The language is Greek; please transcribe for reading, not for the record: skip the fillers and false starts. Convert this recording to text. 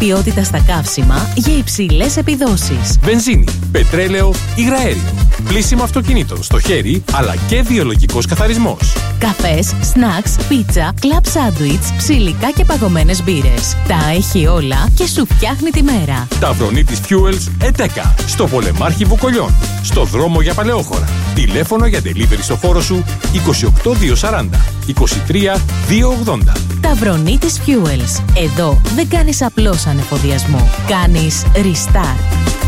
ποιότητα στα καύσιμα για υψηλές επιδόσεις. Βενζίνη, πετρέλαιο, υγραέριο. Πλύσιμο αυτοκινήτων στο χέρι, αλλά και βιολογικός καθαρισμός. Καφές, σνακς, πίτσα, κλαμπ σάντουιτς, ψιλικά και παγωμένες μπύρες. Τα έχει όλα και σου φτιάχνει τη μέρα. Ταυρονίτης Fuels ΕΤΕΚΑ. Στο Πολεμάρχη Βουκολιών. Στο δρόμο για Παλαιόχωρα. Τηλέφωνο για delivery στο χώρο σου 28240 23280. Ταυρονίτης Fuels. Εδώ δεν κάνεις απλώς ανεφοδιασμό. Κάνεις restart.